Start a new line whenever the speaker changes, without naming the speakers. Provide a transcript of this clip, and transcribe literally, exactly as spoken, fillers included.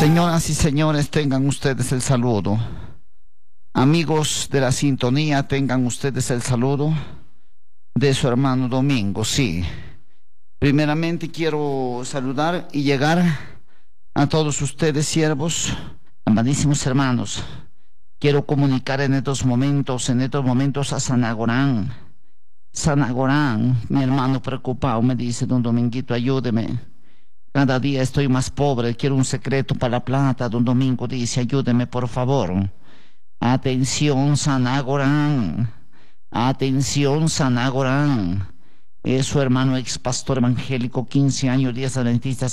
Señoras y señores, tengan ustedes el saludo. Amigos de la sintonía, tengan ustedes el saludo de su hermano Domingo. Sí, primeramente quiero saludar y llegar a todos ustedes, siervos, amadísimos hermanos. Quiero comunicar en estos momentos, en estos momentos a Sanagorán. Sanagorán, mi hermano preocupado, me dice: don Dominguito, ayúdeme. Cada día estoy más pobre, quiero un secreto para la plata. Don Domingo dice: ayúdeme, por favor. Atención, Sanagorán. Atención, Sanagorán. Es su hermano ex pastor evangélico, quince años, días adventistas.